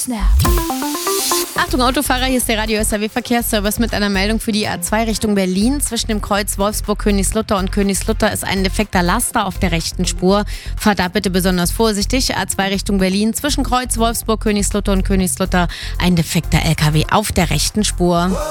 Achtung Autofahrer, hier ist der Radio SAW Verkehrsservice mit einer Meldung für die A2 Richtung Berlin. Zwischen dem Kreuz Wolfsburg-Königslutter und Königslutter ist ein defekter Laster auf der rechten Spur. Fahrt da bitte besonders vorsichtig. A2 Richtung Berlin, zwischen Kreuz Wolfsburg-Königslutter und Königslutter ein defekter LKW auf der rechten Spur.